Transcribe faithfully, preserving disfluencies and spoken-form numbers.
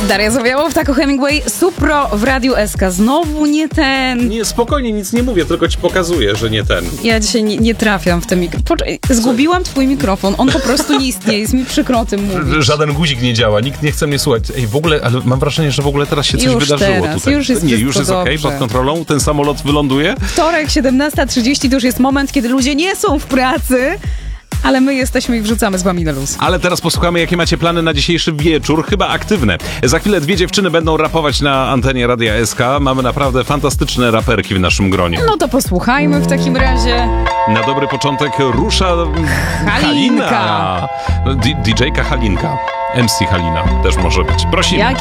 Daria Zawiałow, Taco Hemingway, Supro w Radiu S K. Znowu nie ten. Nie, spokojnie, nic nie mówię, tylko ci pokazuję, że nie ten. Ja dzisiaj nie, nie trafiam w ten mikrofon. Poczekaj, zgubiłam twój mikrofon. On po prostu nie istnieje. Jest mi przykro o tym mówić. Żaden guzik nie działa, nikt nie chce mnie słuchać. Ej, w ogóle, ale mam wrażenie, że w ogóle teraz się coś Już wydarzyło teraz, tutaj. już jest nie, już jest okej, dobrze. pod kontrolą, ten samolot wyląduje. Wtorek, siedemnasta trzydzieści to już jest moment, kiedy ludzie nie są w pracy, ale my jesteśmy i wrzucamy z wami na luz. Ale teraz posłuchamy, jakie macie plany na dzisiejszy wieczór, chyba aktywne. Za chwilę dwie dziewczyny będą rapować na antenie Radia S K. Mamy naprawdę fantastyczne raperki w naszym gronie. No to posłuchajmy w takim razie. Na dobry początek rusza Halinka. Halina. D- D J-ka Halinka. M C Halina też może być. Prosimy. Jak